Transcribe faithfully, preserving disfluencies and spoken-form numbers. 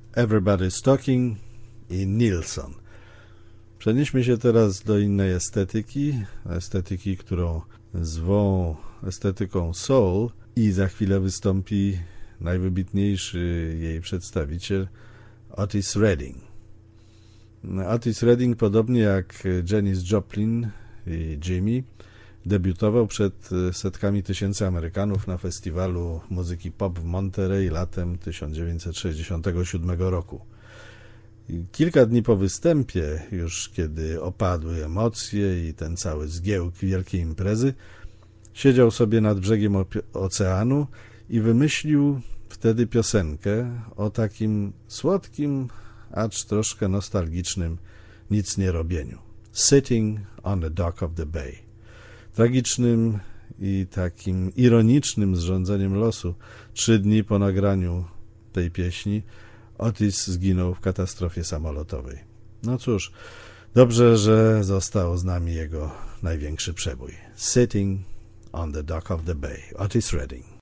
Everybody's Talking i Nilsson. Przenieśmy się teraz do innej estetyki, estetyki, którą zwą estetyką soul i za chwilę wystąpi najwybitniejszy jej przedstawiciel Otis Redding. Otis Redding, podobnie jak Janis Joplin i Jimmy, debiutował przed setkami tysięcy Amerykanów na festiwalu muzyki pop w Monterey latem tysiąc dziewięćset sześćdziesiątego siódmego roku. Kilka dni po występie, już kiedy opadły emocje i ten cały zgiełk wielkiej imprezy, siedział sobie nad brzegiem oceanu i wymyślił wtedy piosenkę o takim słodkim, acz troszkę nostalgicznym nic nie robieniu. Sitting on the dock of the bay. Tragicznym i takim ironicznym zrządzeniem losu. Trzy dni po nagraniu tej pieśni Otis zginął w katastrofie samolotowej. No cóż, dobrze, że został z nami jego największy przebój. Sitting on the dock of the bay. Otis Redding.